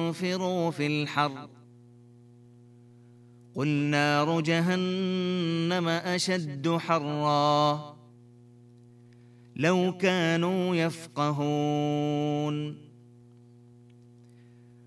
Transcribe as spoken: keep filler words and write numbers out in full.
انفروا في الحر قل نار جهنم أشد حرا لو كانوا يفقهون